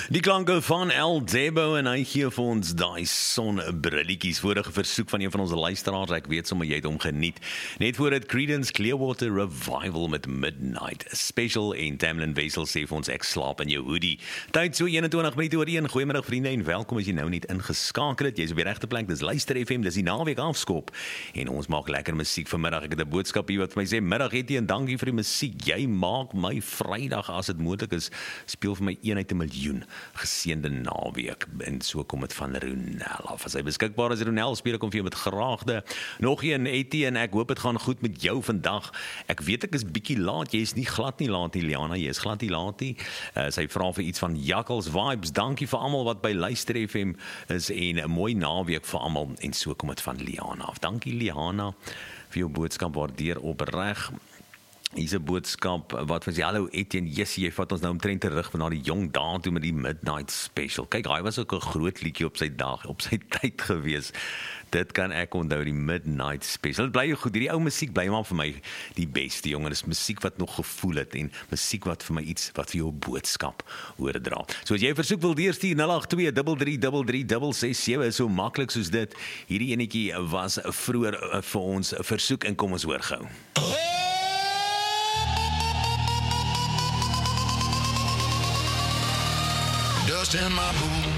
Die klanke van El Debo en hy gee vir ons daai sonbrilletjies. Vorige versoek van een van ons luisteraars, ek weet sommer jy het hom geniet. Net voor dit Creedence Clearwater Revival met Midnight Special en Tamlin Wessel sê vir ons ek slaap in jou hoodie. Tyd so 21 minute oor 1. Goeiemiddag vriende en welkom as jy nou net ingeskakel het. Jy's op die regte plek. Dis Luister FM, dis die naweek afskop en ons maak lekker musiek vanmiddag. Ek het 'n boodskap hier wat vir my sê middag Hetty en dankie vir die musiek. Jy maak my Vrydag as dit moontlik is. Speel vir my 1 uit 'n miljoen. Geseënde naweek en so kom dit van Ronel af. As hy beskikbaar is, Ronel, speel ek om vir jou met graagte. Nog een Hetty en ek hoop dit gaan goed met jou vandag. Ek weet ek is bietjie laat, jy is nie glad nie laat nie, Liana, jy is glad nie laat nie. Sy vra vir iets van Jakkals Vibes. Dankie vir almal wat by Luister FM is en 'n mooi naweek vir almal en so kom dit van Liana af. Dankie Liana vir jou boodskap, waardeer opreg. Hier's 'n boodskap wat vir sê, hallo Etienne, jy vat ons nou omtrent terug na die jong dae toe met die Midnight Special. Kyk, hy was ook 'n groot liedjie op sy dag, op sy tyd gewees. Dit kan ek onthou, die Midnight Special. Dit bly goed, hierdie ou musiek bly maar vir my die beste, jongen. Dis musiek wat nog gevoel het en musiek wat vir my iets, wat vir jou 'n boodskap oordra. So as jy versoek wil deurstuur, 082-33-667 is so maklik soos dit. Hierdie enetjie was vroeër vir ons 'n versoek en kom ons hoor gou. Dust in my boots.